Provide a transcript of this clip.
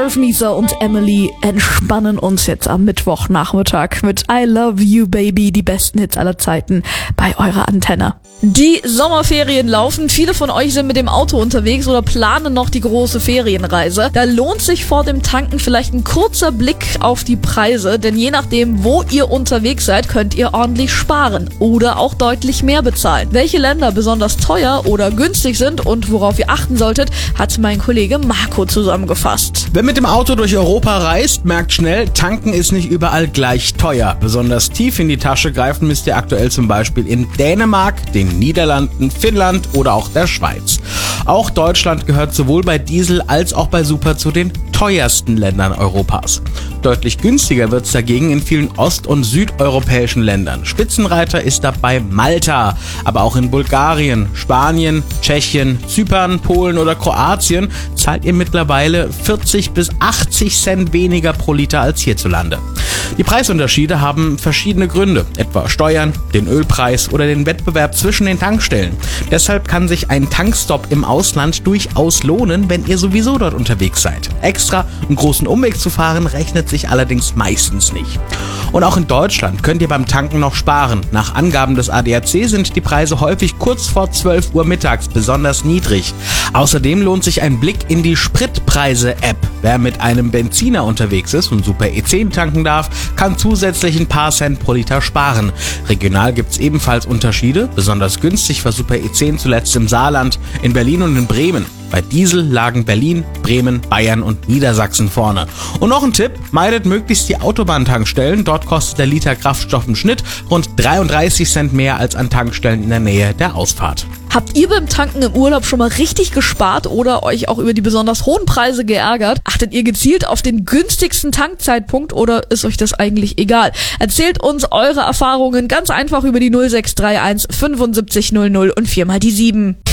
Ralf Nieser und Emily entspannen uns jetzt am Mittwochnachmittag mit I Love You Baby, die besten Hits aller Zeiten bei eurer Antenne. Die Sommerferien laufen, viele von euch sind mit dem Auto unterwegs oder planen noch die große Ferienreise. Da lohnt sich vor dem Tanken vielleicht ein kurzer Blick auf die Preise, denn je nachdem, wo ihr unterwegs seid, könnt ihr ordentlich sparen oder auch deutlich mehr bezahlen. Welche Länder besonders teuer oder günstig sind und worauf ihr achten solltet, hat mein Kollege Marco zusammengefasst. Wer mit dem Auto durch Europa reist, merkt schnell, tanken ist nicht überall gleich teuer. Besonders tief in die Tasche greifen müsst ihr aktuell zum Beispiel in Dänemark, den Niederlanden, Finnland oder auch der Schweiz. Auch Deutschland gehört sowohl bei Diesel als auch bei Super zu den teuersten Ländern Europas. Deutlich günstiger wird's dagegen in vielen ost- und südeuropäischen Ländern. Spitzenreiter ist dabei Malta, aber auch in Bulgarien, Spanien, Tschechien, Zypern, Polen oder Kroatien zahlt ihr mittlerweile 40 bis 80 Cent weniger pro Liter als hierzulande. Die Preisunterschiede haben verschiedene Gründe, etwa Steuern, den Ölpreis oder den Wettbewerb zwischen den Tankstellen. Deshalb kann sich ein Tankstopp im Ausland durchaus lohnen, wenn ihr sowieso dort unterwegs seid. Extra einen großen Umweg zu fahren, rechnet sich allerdings meistens nicht. Und auch in Deutschland könnt ihr beim Tanken noch sparen. Nach Angaben des ADAC sind die Preise häufig kurz vor 12 Uhr mittags besonders niedrig. Außerdem lohnt sich ein Blick in die Spritpreise-App. Wer mit einem Benziner unterwegs ist und Super E10 tanken darf, kann zusätzlich ein paar Cent pro Liter sparen. Regional gibt's ebenfalls Unterschiede. Besonders günstig war Super E10 zuletzt im Saarland, in Berlin und in Bremen. Bei Diesel lagen Berlin, Bremen, Bayern und Niedersachsen vorne. Und noch ein Tipp, meidet möglichst die Autobahntankstellen. Dort kostet der Liter Kraftstoff im Schnitt rund 33 Cent mehr als an Tankstellen in der Nähe der Ausfahrt. Habt ihr beim Tanken im Urlaub schon mal richtig gespart oder euch auch über die besonders hohen Preise geärgert? Achtet ihr gezielt auf den günstigsten Tankzeitpunkt oder ist euch das eigentlich egal? Erzählt uns eure Erfahrungen ganz einfach über die 0631 75 00 und 4 mal die 7.